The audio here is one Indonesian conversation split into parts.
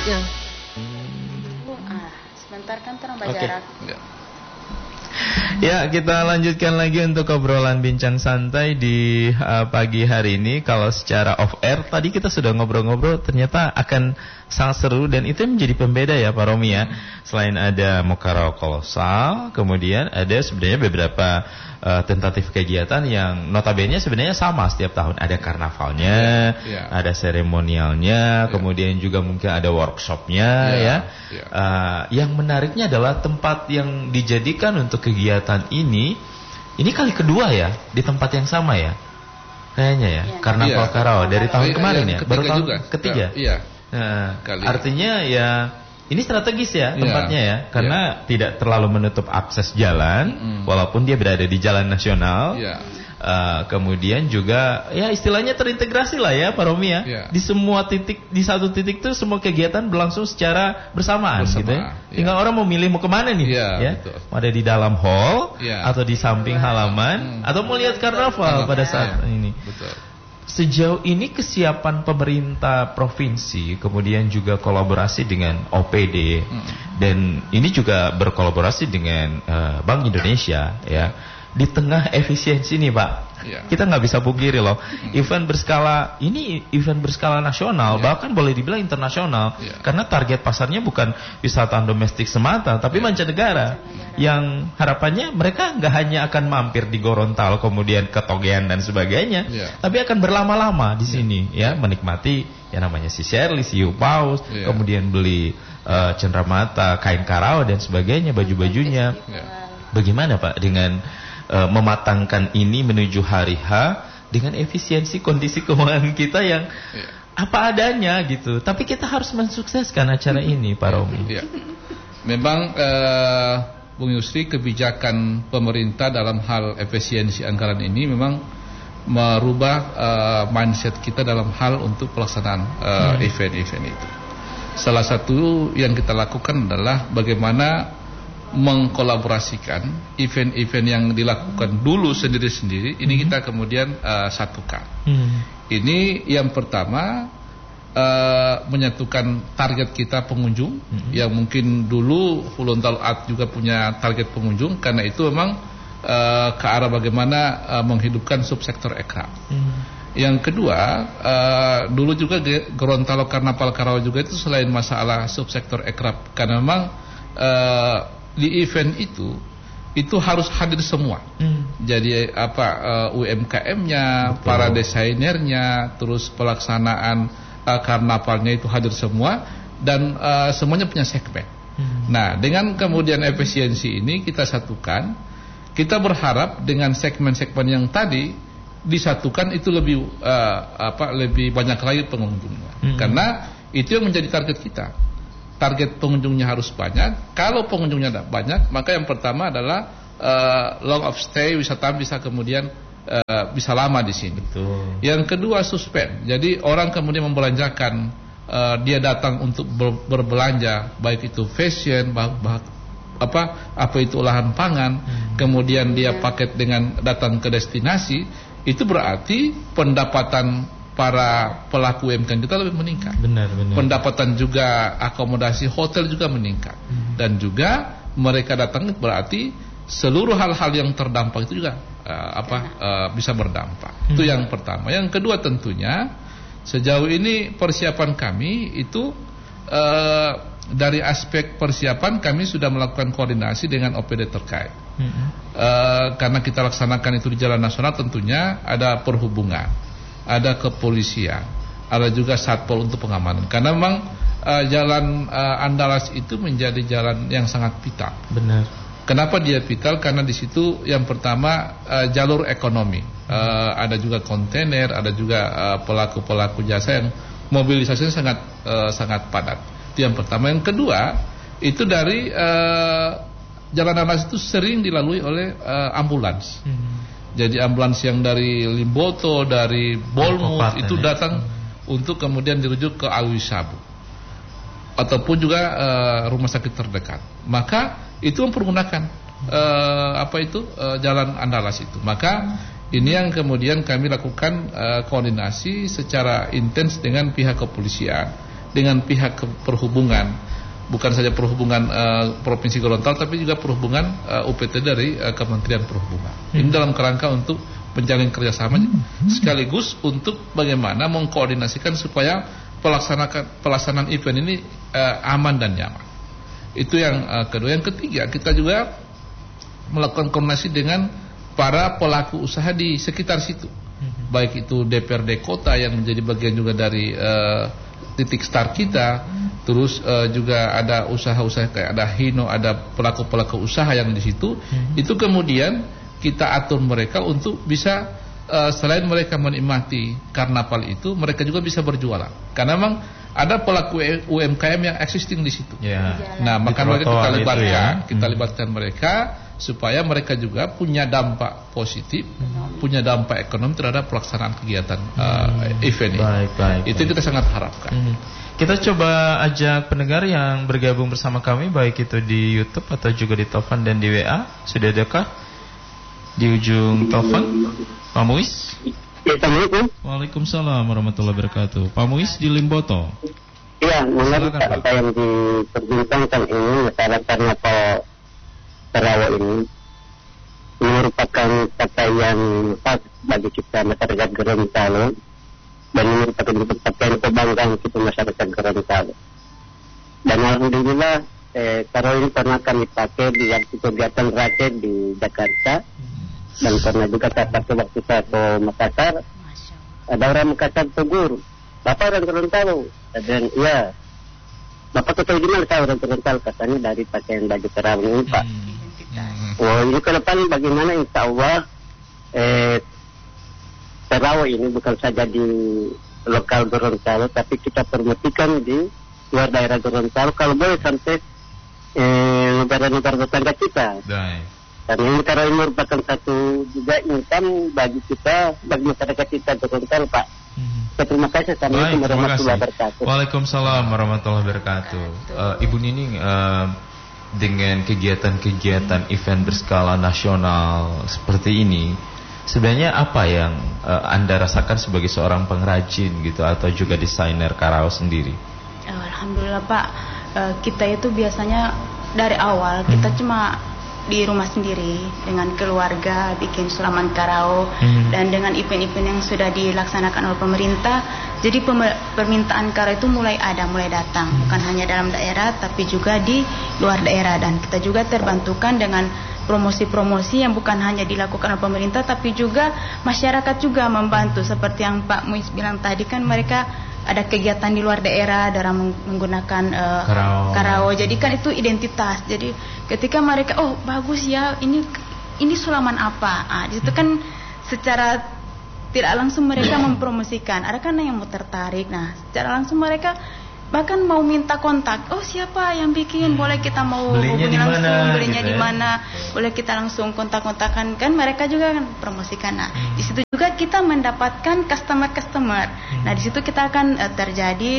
Ya. Sebentar kan terambah Oke. jarak. Ya, kita lanjutkan lagi untuk obrolan bincang santai di pagi hari ini. Kalau secara off air tadi kita sudah ngobrol-ngobrol, ternyata akan sangat seru dan itu menjadi pembeda ya Pak Romi ya. Selain ada Mukarau Kolosal, kemudian ada sebenarnya beberapa tentatif kegiatan yang notabene sebenarnya sama setiap tahun. Ada karnavalnya, ada seremonialnya, kemudian juga mungkin ada workshopnya ya. Yang menariknya adalah tempat yang dijadikan untuk kegiatan ini kali kedua ya di tempat yang sama ya. Kayaknya ya, Karnaval Karawang dari tahun kemarin ya, baru tahun ketiga. Artinya ya ini strategis ya tempatnya ya, karena tidak terlalu menutup akses jalan, walaupun dia berada di jalan nasional. Kemudian juga ya istilahnya terintegrasi lah ya Pak Romi ya. Di semua titik, di satu titik itu semua kegiatan berlangsung secara bersamaan gitu ya. Tinggal orang mau milih mau kemana nih ya. Mau ada di dalam hall atau di samping halaman atau mau lihat karnaval pada saat ini. Sejauh ini kesiapan pemerintah provinsi, kemudian juga kolaborasi dengan OPD, dan ini juga berkolaborasi dengan Bank Indonesia ya. Di tengah efisiensi nih Pak, kita nggak bisa pungkiri loh, event berskala nasional, bahkan boleh dibilang internasional, karena target pasarnya bukan wisatawan domestik semata, tapi mancanegara, yang harapannya mereka nggak hanya akan mampir di Gorontalo, kemudian ke Togean dan sebagainya, tapi akan berlama-lama di sini, ya, menikmati yang namanya si Shirley, si Hiu Paus, kemudian beli cenderamata, kain Karawang dan sebagainya, baju-bajunya. Bagaimana Pak dengan mematangkan ini menuju hari H dengan efisiensi kondisi keuangan kita yang apa adanya gitu. Tapi kita harus mensukseskan acara ini Pak Romi. Memang Bung Yusri, kebijakan pemerintah dalam hal efisiensi anggaran ini memang merubah mindset kita dalam hal untuk pelaksanaan event-event itu. Salah satu yang kita lakukan adalah bagaimana mengkolaborasikan event-event yang dilakukan dulu sendiri-sendiri, ini kita kemudian satukan. Ini yang pertama, menyatukan target kita pengunjung, yang mungkin dulu Gorontalo Art juga punya target pengunjung, karena itu memang ke arah bagaimana menghidupkan subsektor ekrab. Yang kedua, dulu juga Gorontalo Karnaval Karawang juga itu selain masalah subsektor ekrab, karena memang di event itu harus hadir semua. Jadi UMKM-nya, para desainernya, terus pelaksanaan karnavalnya itu hadir semua, dan semuanya punya segmen. Nah, dengan kemudian efisiensi ini kita satukan, kita berharap dengan segmen-segmen yang tadi disatukan itu lebih lebih banyak lagi pengunjungnya. Karena itu yang menjadi target kita. Target pengunjungnya harus banyak. Kalau pengunjungnya tidak banyak, maka yang pertama adalah long of stay, wisatawan bisa kemudian bisa lama di sini. Yang kedua, suspend. Jadi orang kemudian membelanjakan, dia datang untuk berbelanja, baik itu fashion, apa itu olahan pangan, kemudian dia paket dengan datang ke destinasi, itu berarti pendapatan para pelaku UMKM kita lebih meningkat. Benar. Pendapatan juga akomodasi hotel juga meningkat. Dan juga mereka datang berarti seluruh hal-hal yang terdampak itu juga bisa berdampak. Itu yang pertama. Yang kedua, tentunya sejauh ini persiapan kami itu dari aspek persiapan kami sudah melakukan koordinasi dengan OPD terkait. Karena kita laksanakan itu di jalan nasional, tentunya ada perhubungan, ada kepolisian, ada juga satpol untuk pengamanan. Karena memang jalan Andalas itu menjadi jalan yang sangat vital. Benar. Kenapa dia vital? Karena di situ yang pertama jalur ekonomi, ada juga kontainer, ada juga pelaku-pelaku jasa yang mobilisasinya sangat padat. Itu yang pertama. Yang kedua, itu dari jalan Andalas itu sering dilalui oleh ambulans. Jadi ambulans yang dari Limboto, dari Bournemouth itu datang untuk kemudian dirujuk ke Alwi Sabu ataupun juga rumah sakit terdekat. Maka itu mempergunakan jalan Andalas itu. Maka ini yang kemudian kami lakukan koordinasi secara intens dengan pihak kepolisian, dengan pihak perhubungan, bukan saja perhubungan Provinsi Gorontalo, tapi juga perhubungan UPT dari Kementerian Perhubungan. Ini dalam kerangka untuk menjalin kerjasama sekaligus untuk bagaimana mengkoordinasikan supaya pelaksanaan event ini aman dan nyaman. Itu yang kedua. Yang ketiga, kita juga melakukan koordinasi dengan para pelaku usaha di sekitar situ, baik itu DPRD kota yang menjadi bagian juga dari titik start kita, terus juga ada usaha-usaha kayak ada Hino, ada pelaku-pelaku usaha yang di situ. Itu kemudian kita atur mereka untuk bisa selain mereka menikmati karnaval itu, mereka juga bisa berjualan. Karena memang ada pelaku UMKM yang existing di situ. Nah, maka mereka kita libatkan mereka supaya mereka juga punya dampak positif, punya dampak ekonomi terhadap pelaksanaan kegiatan event ini. Itu kita sangat harapkan. Kita coba ajak pendengar yang bergabung bersama kami, baik itu di YouTube atau juga di telepon dan di WA. Sudah adakah di ujung telepon? Pak Muiz? Assalamualaikum. Waalaikumsalam warahmatullahi wabarakatuh. Pak Muiz di Limboto. Iya, menurut apa yang diperbincangkan ini, masalah karnaval Karawang ini merupakan capaian khas bagi kita masyarakat Gorontalo, dan merupakan capaian kebanggaan kita masyarakat Gorontalo. Dan alhamdulillah Karawang ini pernah kami pakai di waktu kegiatan rakyat di Jakarta, dan pernah juga saya pakai waktu saya ke Makassar. Ada orang Makassar tegur, Bapak orang Gorontalo, dan iya, Bapak ketahui gimana saya orang Gorontalo, katanya dari pakaian baju Karawang ini Pak. Ini ke depan bagaimana, insya Allah Karawang ini bukan saja di lokal Gorontalo, tapi kita promosikan di luar daerah Gorontalo, kalau boleh sampai negara-negara tetangga kita. Karena ini Karawang merupakan satu juga income bagi kita, bagi masyarakat kita Gorontalo, Pak. Terima kasih. Assalamualaikum warahmatullahi wabarakatuh. Waalaikumsalam warahmatullahi wabarakatuh. Ibu Nining, dengan kegiatan-kegiatan event berskala nasional seperti ini, sebenarnya apa yang Anda rasakan sebagai seorang pengrajin gitu, atau juga desainer Karawang sendiri? Alhamdulillah Pak, kita itu biasanya dari awal kita cuma di rumah sendiri dengan keluarga bikin sulaman Karawang, dan dengan event-event yang sudah dilaksanakan oleh pemerintah, jadi permintaan Karawang itu mulai datang, bukan hanya dalam daerah tapi juga di luar daerah, dan kita juga terbantukan dengan promosi-promosi yang bukan hanya dilakukan oleh pemerintah tapi juga masyarakat juga membantu, seperti yang Pak Muiz bilang tadi, kan mereka ada kegiatan di luar daerah, dalam menggunakan Karawang. Jadi kan itu identitas. Jadi ketika mereka, oh bagus ya, ini sulaman apa? Di situ kan secara tidak langsung mereka mempromosikan. Ada kan yang mau tertarik. Nah, secara langsung mereka bahkan mau minta kontak. Oh siapa yang bikin? Boleh kita mau hubungi langsung, belinya di mana? Boleh kita langsung kontak-kontakan, kan mereka juga kan promosikan. Nah, di situ juga kita mendapatkan customer. Nah, di situ kita akan terjadi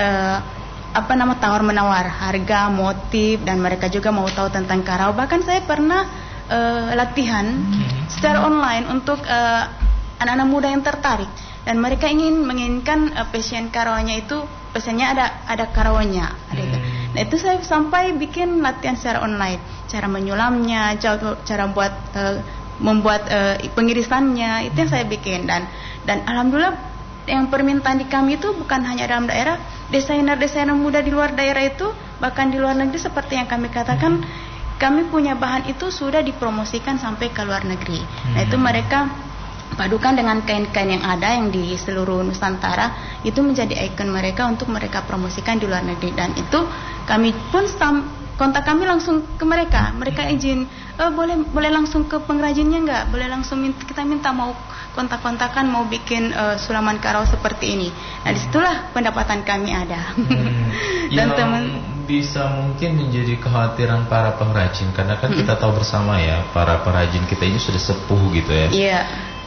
tawar menawar harga, motif, dan mereka juga mau tahu tentang Karawang. Bahkan saya pernah latihan secara online untuk anak-anak muda yang tertarik, dan mereka menginginkan passion Karawangnya itu, passionnya ada Karawangnya. Nah, itu saya sampai bikin latihan secara online, cara menyulamnya, cara membuat pengirisannya, itu yang saya bikin, dan alhamdulillah yang permintaan di kami itu bukan hanya dalam daerah, desainer-desainer muda di luar daerah itu, bahkan di luar negeri, seperti yang kami katakan, kami punya bahan itu sudah dipromosikan sampai ke luar negeri. Nah, itu mereka padukan dengan kain-kain yang ada yang di seluruh Nusantara, itu menjadi ikon mereka untuk mereka promosikan di luar negeri. Dan itu kami pun kontak kami langsung ke mereka izin, boleh langsung ke pengrajinnya nggak, boleh langsung kita minta mau kontak-kontakan, mau bikin sulaman Karawang seperti ini. Nah, disitulah pendapatan kami ada. Dan yang bisa mungkin menjadi kekhawatiran para pengrajin, karena kan kita tahu bersama ya, para pengrajin kita ini sudah sepuh gitu ya. Iya.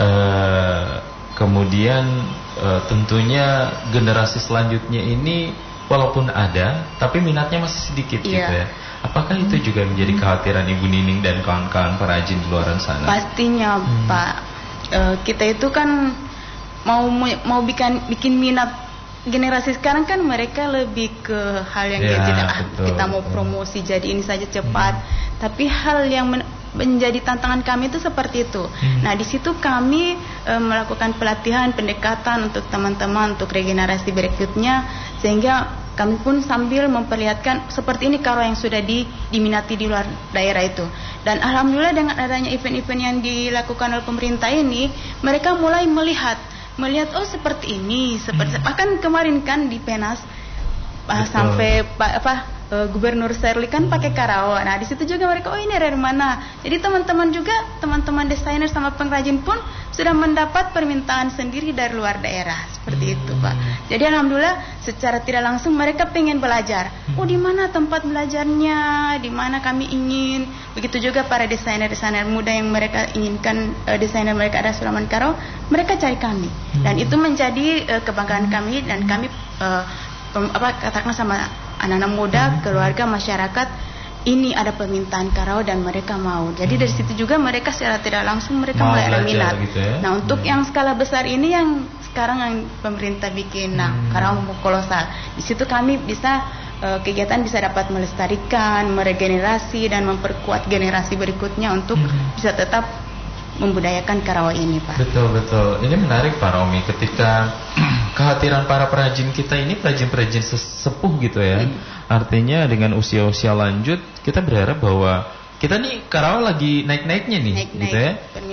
Kemudian tentunya generasi selanjutnya ini walaupun ada, tapi minatnya masih sedikit gitu ya. Apakah itu juga menjadi kekhawatiran Ibu Nining dan kawan-kawan pengrajin di luar sana? Pastinya Pak, kita itu kan mau bikin minat generasi sekarang kan mereka lebih ke hal yang kita mau promosi jadi ini saja cepat. Tapi hal yang menjadi tantangan kami itu seperti itu. Nah, di situ kami melakukan pelatihan, pendekatan untuk teman-teman untuk regenerasi berikutnya, sehingga kami pun sambil memperlihatkan seperti ini karo yang sudah diminati di luar daerah itu. Dan alhamdulillah dengan adanya event-event yang dilakukan oleh pemerintah ini, mereka mulai melihat oh seperti ini, bahkan kemarin kan di Penas sampai Gubernur Serli kan pakai karawa. Nah, di situ juga mereka ini dari mana. Jadi teman-teman desainer sama pengrajin pun sudah mendapat permintaan sendiri dari luar daerah seperti itu, Pak. Jadi alhamdulillah secara tidak langsung mereka pengen belajar. Oh, di mana tempat belajarnya? Di mana kami ingin. Begitu juga para desainer-desainer muda yang mereka inginkan desainer mereka ada Sulaman Karo, mereka cari kami. Dan itu menjadi kebanggaan kami dan kami katakan sama anak-anak muda, keluarga, masyarakat, ini ada permintaan karau dan mereka mau. Jadi dari situ juga mereka secara tidak langsung mereka mulai ada minat. Gitu ya? Nah, untuk yang skala besar ini yang sekarang yang pemerintah bikin, karau kolosal. Di situ kami bisa kegiatan bisa dapat melestarikan, meregenerasi dan memperkuat generasi berikutnya untuk bisa tetap membudayakan Karawang ini, Pak. Betul. Ini menarik, Pak Romi, ketika kehadiran para perajin kita ini perajin-perajin sepuh gitu ya. Artinya dengan usia-usia lanjut kita berharap bahwa kita nih Karawang lagi naik-naiknya nih, gitu ya.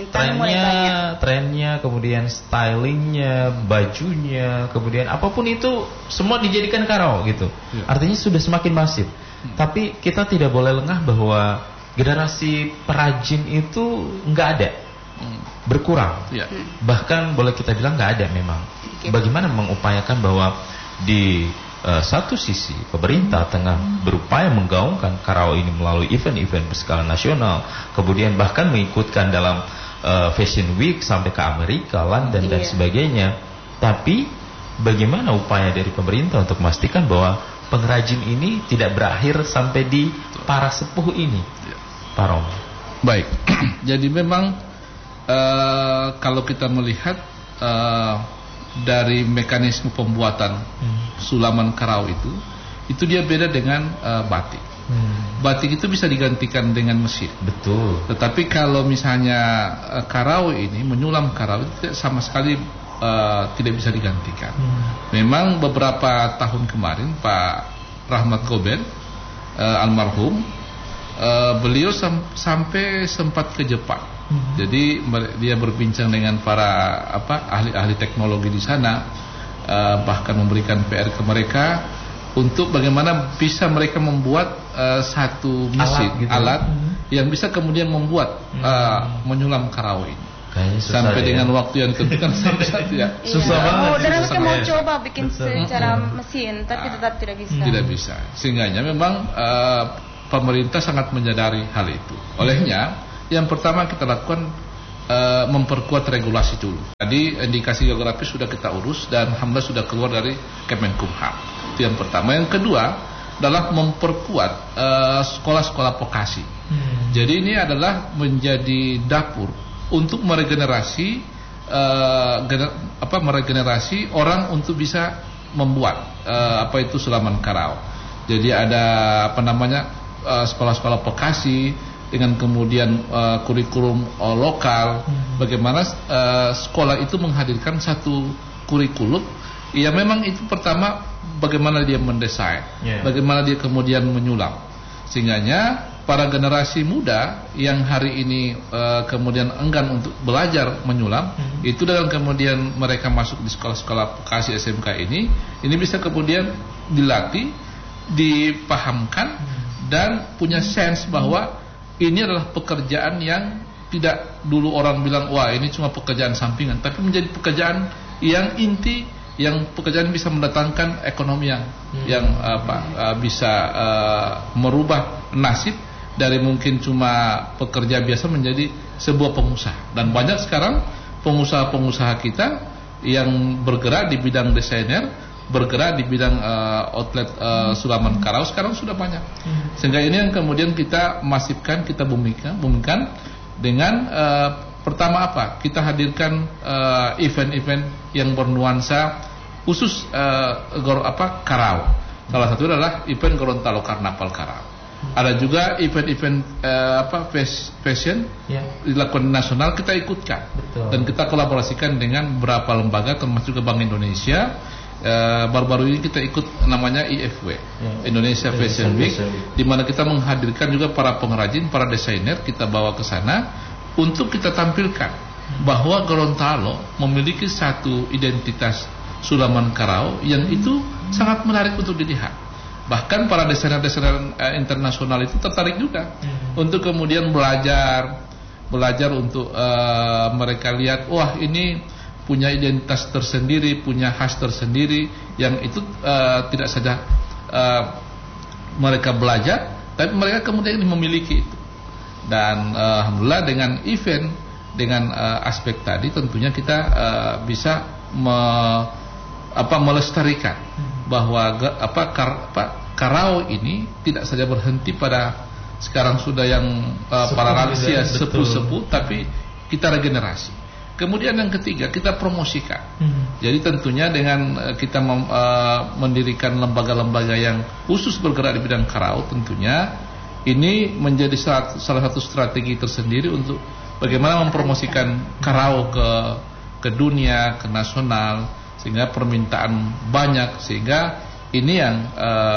Trennya, kemudian stylingnya, bajunya, kemudian apapun itu semua dijadikan Karawang gitu. Artinya sudah semakin masif. Tapi kita tidak boleh lengah bahwa generasi perajin itu nggak ada. Berkurang, bahkan boleh kita bilang nggak ada memang. Bagaimana mengupayakan bahwa di satu sisi pemerintah tengah berupaya menggaungkan Karawang ini melalui event-event berskala nasional, kemudian bahkan mengikutkan dalam Fashion Week sampai ke Amerika, London dan sebagainya. Tapi bagaimana upaya dari pemerintah untuk memastikan bahwa pengrajin ini tidak berakhir sampai di para sepuh ini, Pak Rom? Baik, jadi memang kalau kita melihat dari mekanisme pembuatan sulaman karau itu dia beda dengan batik. Batik itu bisa digantikan dengan mesin. Betul. Tetapi kalau misalnya karau ini menyulam karau itu sama sekali tidak bisa digantikan. Memang beberapa tahun kemarin Pak Rahmat Goben almarhum beliau sampai sempat ke Jepang. Jadi dia berbincang dengan para ahli-ahli teknologi di sana, bahkan memberikan PR ke mereka untuk bagaimana bisa mereka membuat satu mesin alat yang bisa kemudian membuat menyulam karau ini. Sampai dengan waktu yang ditentukan sampai saat susah banget. Dan mereka mau coba bikin secara mesin, tapi tetap tidak bisa. Tidak bisa. Sehingganya memang pemerintah sangat menyadari hal itu. Olehnya yang pertama kita lakukan memperkuat regulasi dulu. Tadi indikasi geografis sudah kita urus dan alhamdulillah sudah keluar dari Kemenkumham. Itu yang pertama. Yang kedua adalah memperkuat sekolah-sekolah vokasi. Jadi ini adalah menjadi dapur untuk meregenerasi meregenerasi orang untuk bisa membuat sulaman karau. Jadi ada sekolah-sekolah vokasi dengan kemudian kurikulum lokal, bagaimana sekolah itu menghadirkan satu kurikulum ya memang itu pertama bagaimana dia mendesain, bagaimana dia kemudian menyulam, sehingganya para generasi muda yang hari ini kemudian enggan untuk belajar menyulam, itu dengan kemudian mereka masuk di sekolah-sekolah vokasi SMK ini bisa kemudian dilatih, dipahamkan dan punya sense bahwa ini adalah pekerjaan yang tidak dulu orang bilang wah ini cuma pekerjaan sampingan, tapi menjadi pekerjaan yang inti, yang pekerjaan bisa mendatangkan ekonomi yang bisa merubah nasib dari mungkin cuma pekerja biasa menjadi sebuah pengusaha. Dan banyak sekarang pengusaha-pengusaha kita yang bergerak di bidang desainer, bergerak di bidang outlet sulaman karau sekarang sudah banyak. Sehingga ini yang kemudian kita masifkan, kita bumikan dengan pertama kita hadirkan event-event yang bernuansa khusus Karau. Salah satu adalah event Gorontalo Karnaval Karau. Ada juga event-event fashion dilakukan nasional, kita ikutkan. Betul. Dan kita kolaborasikan dengan beberapa lembaga termasuk juga Bank Indonesia. Baru-baru ini kita ikut namanya IFW, Indonesia Fashion Week, di mana kita menghadirkan juga para pengrajin, para desainer, kita bawa ke sana untuk kita tampilkan bahwa Gorontalo memiliki satu identitas Sulaman Karau yang itu sangat menarik untuk dilihat. Bahkan para desainer-desainer internasional itu tertarik juga untuk kemudian belajar untuk mereka lihat, wah ini punya identitas tersendiri, punya khas tersendiri, yang itu tidak saja mereka belajar, tapi mereka kemudian memiliki itu. Dan alhamdulillah dengan event, dengan aspek tadi tentunya kita bisa melestarikan bahwa Karau ini tidak saja berhenti pada sekarang sudah yang para lansia sepuh-sepuh, tapi kita regenerasi. Kemudian yang ketiga, kita promosikan. Jadi tentunya dengan kita mendirikan lembaga-lembaga yang khusus bergerak di bidang Karau, tentunya ini menjadi salah satu strategi tersendiri untuk bagaimana mempromosikan Karau ke dunia, ke nasional, sehingga permintaan banyak, sehingga ini yang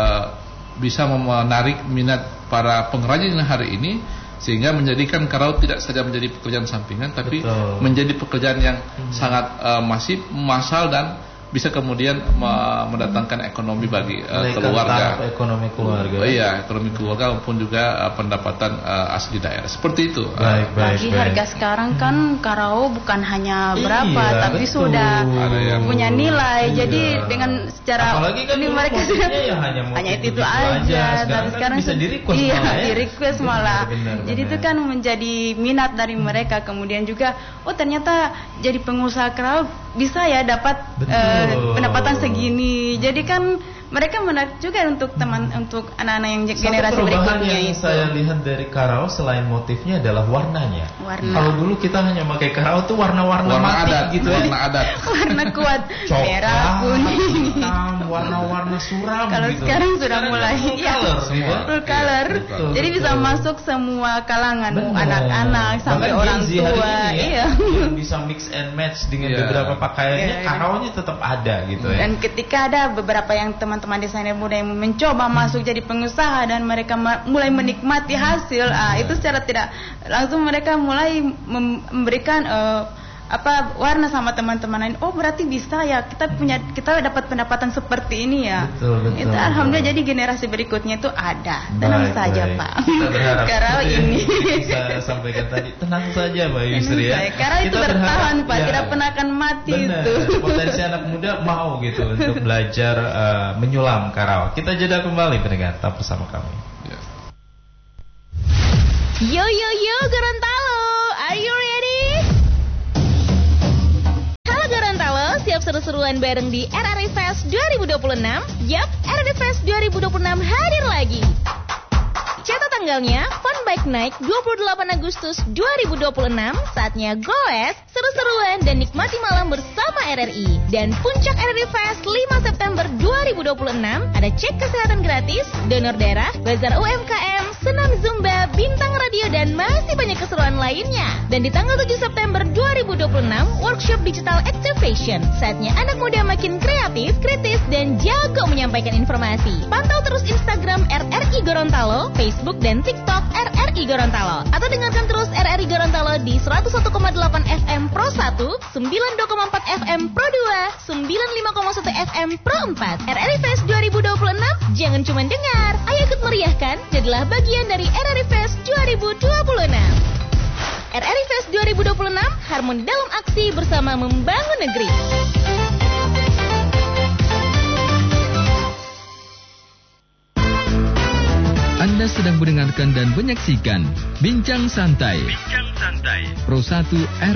bisa menarik minat para pengrajin hari ini, sehingga menjadikan Karau tidak saja menjadi pekerjaan sampingan, tapi menjadi pekerjaan yang sangat masif, massal, dan bisa kemudian mendatangkan ekonomi bagi keluarga. Ekonomi keluarga. Iya, ekonomi keluarga maupun juga pendapatan asli daerah. Seperti itu. Baik. Harga sekarang kan Karau bukan hanya berapa, tapi sudah punya nilai. Jadi dengan secara kan ini mereka sudah hanya itu aja. Tapi sekarang bisa di-request malah. Jadi itu kan menjadi minat dari mereka. Kemudian juga, oh ternyata jadi pengusaha Karau bisa ya dapat pendapatan segini. Jadi kan mereka menarik juga untuk anak-anak yang generasi berikutnya itu. Saya lihat dari Karau selain motifnya adalah warnanya. Kalau dulu kita hanya pakai Karau tuh warna-warna mati adat, gitu ya. Warna adat. Warna kuat, merah, kuning, hitam, warna-warna suram. Kalau gitu. sekarang sudah mulai full color. Jadi bisa masuk semua kalangan, anak-anak sampai orang tua. Yang bisa mix and match dengan beberapa pakaiannya, Karaunya tetap ada gitu ya. Dan ketika ada beberapa yang teman-teman desainer muda yang mencoba masuk jadi pengusaha dan mereka mulai menikmati hasil, itu secara tidak langsung mereka mulai memberikan warna sama teman-teman lain. Oh berarti bisa ya, kita dapat pendapatan seperti ini ya. Betul, itu alhamdulillah. Jadi generasi berikutnya itu ada. Tenang saja Pak. Karena ini saya sampaikan tadi, tenang saja Mbak Yusri ya. Karena itu bertahan Pak, tidak pernah akan mati. Benar. Itu potensi anak muda mau gitu untuk belajar menyulam Karau. Kita jeda kembali pendengar, tetap bersama kami. Yo Gorontalo, are you ready? Gorontalo, siap seru-seruan bareng di RRI Fest 2026? Yap, RRI Fest 2026 hadir lagi. Catat tanggalnya, Fun Bike Night 28 Agustus 2026. Saatnya goes, seru-seruan, dan nikmati malam bersama RRI. Dan puncak RRI Fest 5 September 2026, ada cek kesehatan gratis, donor darah, bazar UMKM, senam Zumba, bintang radio, dan masih banyak keseruan lainnya. Dan di tanggal 7 September 2026, workshop digital activation. Saatnya anak muda makin kreatif, kritis, dan jago menyampaikan informasi. Pantau terus Instagram RRI Gorontalo, Facebook dan TikTok RRI Gorontalo. Atau dengarkan terus RRI Gorontalo di 101,8 FM Pro 1, 92,4 FM Pro 2, 95,1 FM Pro 4. RRI Fest 2026, jangan cuma dengar, ayo ikut meriahkan, jadilah bagian dari RRI Fest 2026. RRI Fest 2026, harmoni dalam aksi bersama membangun negeri. Anda sedang mendengarkan dan menyaksikan Bincang Santai Pro 1